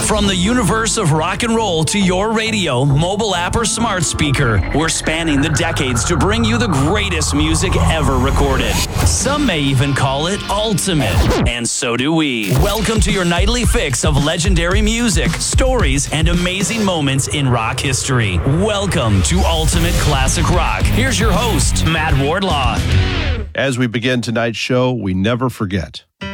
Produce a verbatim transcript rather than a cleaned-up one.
From the universe of rock and roll to your radio, mobile app, or smart speaker, we're spanning the decades to bring you the greatest music ever recorded. Some may even call it ultimate, and so do we. Welcome to your nightly fix of legendary music, stories, and amazing moments in rock history. Welcome to Ultimate Classic Rock. Here's your host, Matt Wardlaw. As we begin tonight's show, we never forget.